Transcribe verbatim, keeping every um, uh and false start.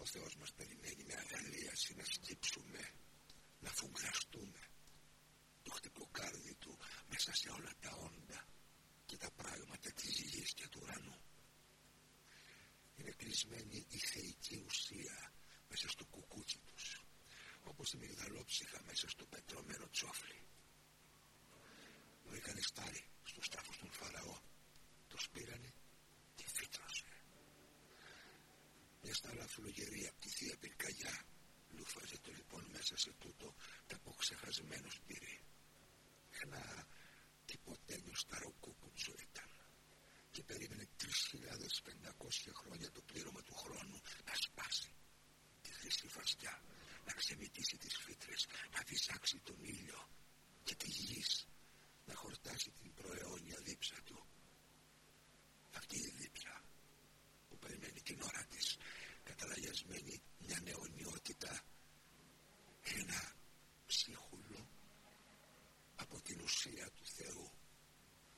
Θεός μας περιμένει με αγαλίαση να σκύψουμε, να φουγγραστούμε το χτυποκάρδι του μέσα σε όλα τα όντα και τα πράγματα της γης και του ουρανού. Είναι κλεισμένη η θεϊκή ουσία μέσα στο κουκούτσι τους, όπως η μυγδαλόψυχα μέσα στο πετρωμένο τσόφλι. Βρήκανε στάρι στους τάφους των Φαραώ, το σπήρανε και φύτρωσε. Μια στάλα φλογερή απ' τη θεία πυρκαγιά λούφαζε το λοιπόν μέσα σε τούτο ταποξεχασμένο σπήρι. Ένα τυποτένιο σταροκούκουτσο ήταν και περίμενε τρεις χιλιάδες πεντακόσια χρόνια το πλήρωμα του χρόνου να σπάσει τη χρυσή φασιά, να ξεμητήσει τις φύτρες, να φυσάξει τον ήλιο και τη γης να χορτάσει την προαιώνια δίψα του. Αυτή η δίψα που περιμένει την ώρα της, καταλαγιασμένη μια νεωνιότητα, ένα ψίχουλο από την ουσία του Θεού.